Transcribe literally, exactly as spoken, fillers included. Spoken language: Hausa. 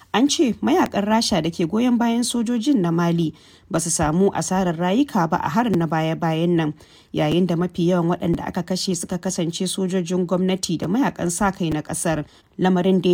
An ce mayakan Rasha da ke goyon bayan sojojin na Mali ba su samu asarar rayuka ba a harin na baya-bayan nan, yayin da mafi yawan waɗanda aka kashe suka kasance sojojin gwamnati da mayakan sa-kai na ƙasar. Lamarin da